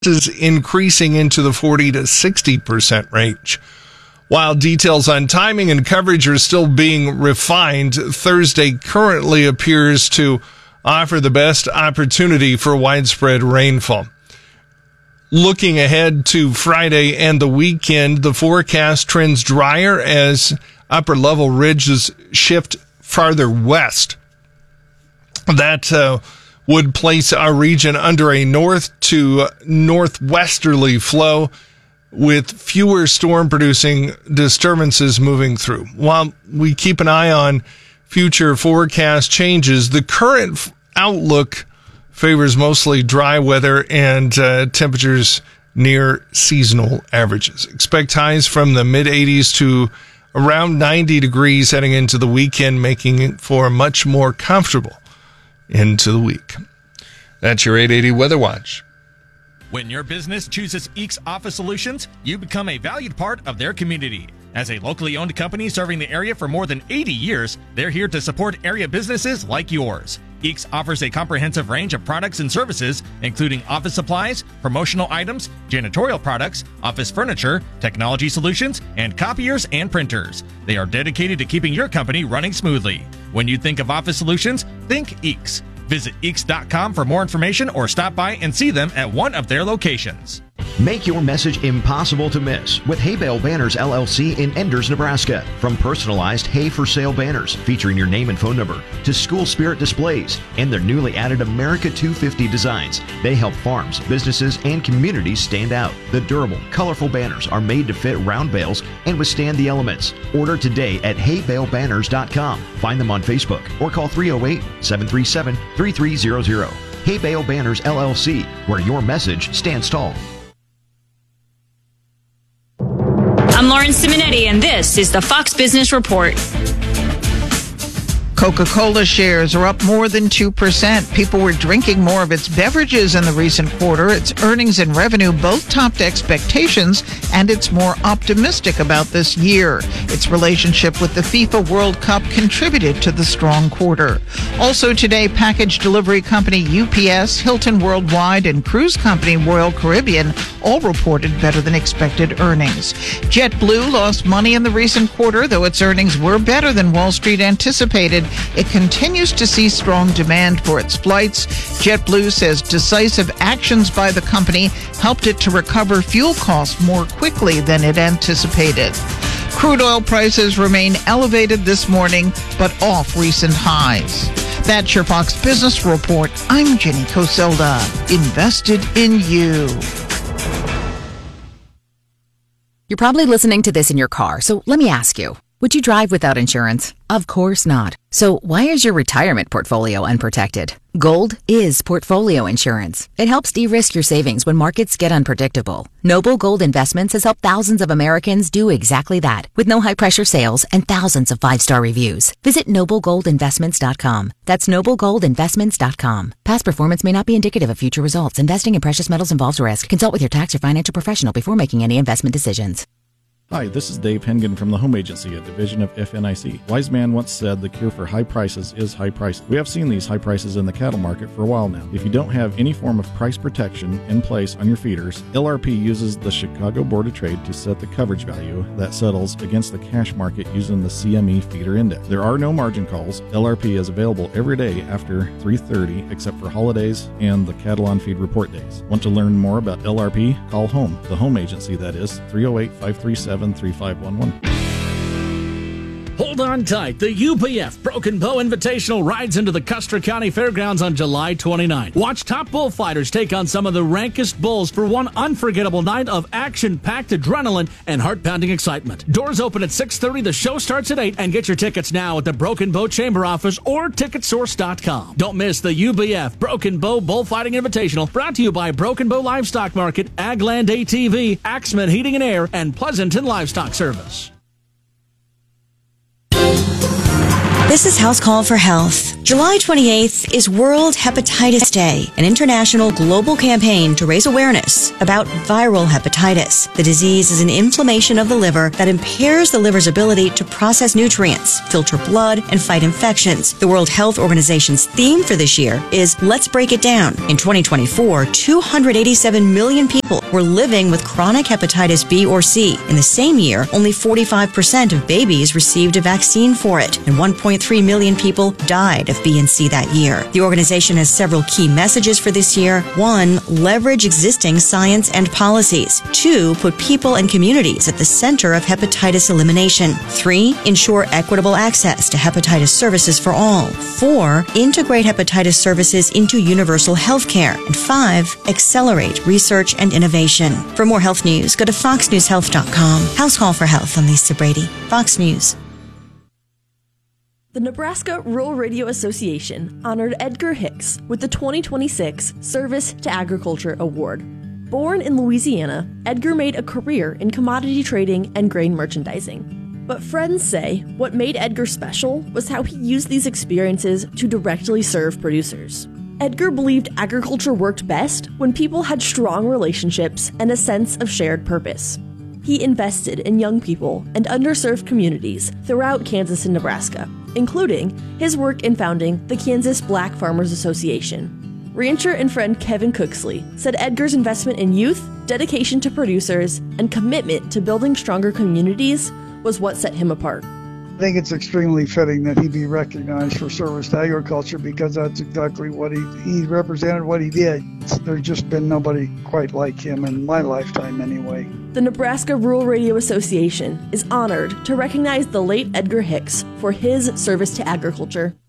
is increasing into the 40 to 60% range. While details on timing and coverage are still being refined, Thursday currently appears to offer the best opportunity for widespread rainfall. Looking ahead to Friday and the weekend, the forecast trends drier as upper level ridges shift farther west. That would place our region under a north to northwesterly flow with fewer storm-producing disturbances moving through. While we keep an eye on future forecast changes, the current outlook favors mostly dry weather and temperatures near seasonal averages. Expect highs from the mid-80s to around 90 degrees heading into the weekend, making it for a much more comfortable into the week. That's your 880 Weather Watch. When your business chooses Eeks Office Solutions, you become a valued part of their community. As a locally owned company serving the area for more than 80 years, they're here to support area businesses like yours. Eeks offers a comprehensive range of products and services, including office supplies, promotional items, janitorial products, office furniture, technology solutions, and copiers and printers. They are dedicated to keeping your company running smoothly. When you think of office solutions, think Eeks. Visit Eeks.com for more information or stop by and see them at one of their locations. Make your message impossible to miss with Hay Bale Banners LLC in Enders, Nebraska. From personalized hay for sale banners featuring your name and phone number to school spirit displays and their newly added America 250 designs, they help farms, businesses, and communities stand out. The durable, colorful banners are made to fit round bales and withstand the elements. Order today at haybalebanners.com. Find them on Facebook or call 308-737-3300. Hay Bale Banners LLC, where your message stands tall. I'm Lauren Simonetti, and this is the Fox Business Report. Coca-Cola shares are up more than 2%. People were drinking more of its beverages in the recent quarter. Its earnings and revenue both topped expectations, and it's more optimistic about this year. Its relationship with the FIFA World Cup contributed to the strong quarter. Also today, package delivery company UPS, Hilton Worldwide, and cruise company Royal Caribbean all reported better than expected earnings. JetBlue lost money in the recent quarter, though its earnings were better than Wall Street anticipated. It continues to see strong demand for its flights. JetBlue says decisive actions by the company helped it to recover fuel costs more quickly than it anticipated. Crude oil prices remain elevated this morning, but off recent highs. That's your Fox Business Report. I'm Jenny Coselda. Invested in you. You're probably listening to this in your car, so let me ask you. Would you drive without insurance? Of course not. So why is your retirement portfolio unprotected? Gold is portfolio insurance. It helps de-risk your savings when markets get unpredictable. Noble Gold Investments has helped thousands of Americans do exactly that with no high-pressure sales and thousands of 5-star reviews. Visit NobleGoldInvestments.com. That's NobleGoldInvestments.com. Past performance may not be indicative of future results. Investing in precious metals involves risk. Consult with your tax or financial professional before making any investment decisions. Hi, this is Dave Hengen from the Home Agency, a division of FNIC. Wise man once said the cure for high prices is high prices. We have seen these high prices in the cattle market for a while now. If you don't have any form of price protection in place on your feeders, LRP uses the Chicago Board of Trade to set the coverage value that settles against the cash market using the CME feeder index. There are no margin calls. LRP is available every day after 3:30 except for holidays and the cattle on feed report days. Want to learn more about LRP? Call home, the Home Agency that is, 308-537-3511. Hold on tight. The UPF Broken Bow Invitational rides into the Custer County Fairgrounds on July 29. Watch top bullfighters take on some of the rankest bulls for one unforgettable night of action-packed adrenaline and heart-pounding excitement. Doors open at 6:30. The show starts at 8. And get your tickets now at the Broken Bow Chamber office or Ticketsource.com. Don't miss the UBF Broken Bow Bullfighting Invitational, brought to you by Broken Bow Livestock Market, Agland ATV, Axman Heating and Air, and Pleasanton Livestock Service. This is House Call for Health. July 28th is World Hepatitis Day, an international global campaign to raise awareness about viral hepatitis. The disease is an inflammation of the liver that impairs the liver's ability to process nutrients, filter blood, and fight infections. The World Health Organization's theme for this year is Let's Break It Down. In 2024, 287 million people were living with chronic hepatitis B or C. In the same year, only 45% of babies received a vaccine for it, and 1.3 million people died of B and C that year. The organization has several key messages for this year. 1, leverage existing science and policies. 2, put people and communities at the center of hepatitis elimination. 3, ensure equitable access to hepatitis services for all. 4, integrate hepatitis services into universal health care. And 5, accelerate research and innovation. For more health news, go to foxnewshealth.com. House Call for Health. I'm Lisa Brady, Fox News. The Nebraska Rural Radio Association honored Edgar Hicks with the 2026 Service to Agriculture Award. Born in Louisiana, Edgar made a career in commodity trading and grain merchandising. But friends say what made Edgar special was how he used these experiences to directly serve producers. Edgar believed agriculture worked best when people had strong relationships and a sense of shared purpose. He invested in young people and underserved communities throughout Kansas and Nebraska, including his work in founding the Kansas Black Farmers Association. Rancher and friend Kevin Cooksley said Edgar's investment in youth, dedication to producers, and commitment to building stronger communities was what set him apart. I think it's extremely fitting that he be recognized for service to agriculture because that's exactly what he represented, what he did. There's just been nobody quite like him in my lifetime anyway. The Nebraska Rural Radio Association is honored to recognize the late Edgar Hicks for his service to agriculture.